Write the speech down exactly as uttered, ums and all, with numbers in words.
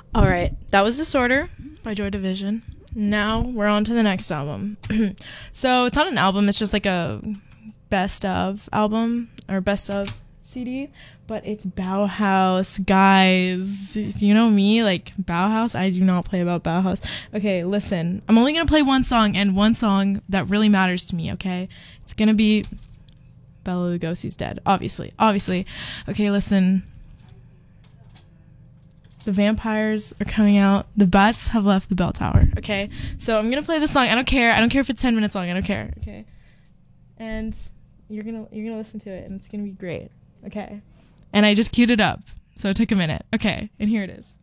All right, that was Disorder by Joy Division. Now we're on to the next album. So it's not an album, it's just like a best of album or best of C D, but it's Bauhaus, guys. If you know me, like Bauhaus, I do not play about Bauhaus. Okay, listen, I'm only gonna play one song and one song that really matters to me, okay? It's gonna be Bela Lugosi's Dead, obviously, obviously. Okay, listen. The vampires are coming out. The bats have left the bell tower. Okay, so I'm gonna play this song. I don't care. I don't care if it's ten minutes long. I don't care. Okay, and you're gonna you're gonna listen to it, and it's gonna be great. Okay, and I just queued it up, so it took a minute. Okay, and here it is.